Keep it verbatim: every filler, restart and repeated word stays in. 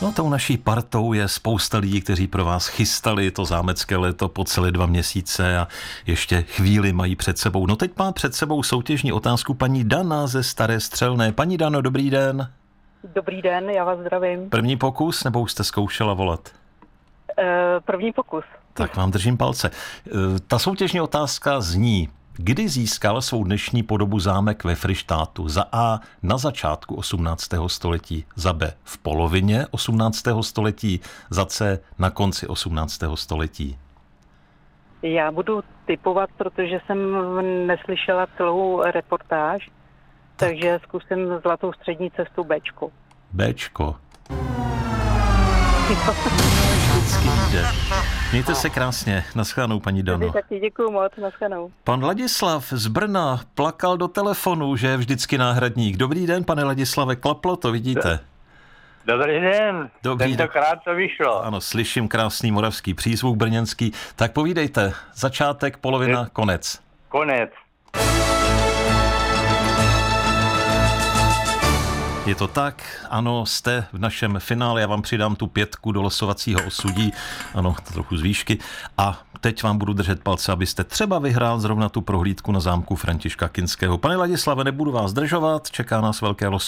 No, tou naší partou je spousta lidí, kteří pro vás chystali to zámecké léto po celé dva měsíce a ještě chvíli mají před sebou. No teď má před sebou soutěžní otázku paní Dana ze Staré Střelné. Paní Dano, dobrý den. Dobrý den, já vás zdravím. První pokus, nebo už jste zkoušela volat? E, první pokus. Tak vám držím palce. E, ta soutěžní otázka zní: kdy získal svou dnešní podobu zámek ve Fryštátu? Za A na začátku osmnáctého století, za B v polovině osmnáctého století, za C na konci osmnáctého století. Já budu tipovat, protože jsem neslyšela celou reportáž, tak. takže zkusím zlatou střední cestu Bčko. Bčko. Vždycky jde. Mějte se krásně. Naschledanou, paní Dano. Taky děkuju moc, naschledanou. Pan Ladislav z Brna plakal do telefonu, že je vždycky náhradník. Dobrý den, pane Ladislave, klaplo to, vidíte? Dobrý den, Dobrý tentokrát to vyšlo. Ano, slyším krásný moravský přízvuk brněnský. Tak povídejte, začátek, polovina, je... konec. Konec. Je to tak, ano, jste v našem finále, já vám přidám tu pětku do losovacího osudí, ano, to trochu z výšky, a teď vám budu držet palce, abyste třeba vyhrál zrovna tu prohlídku na zámku Františka Kinského. Pane Ladislave, nebudu vás zdržovat, čeká nás velké los.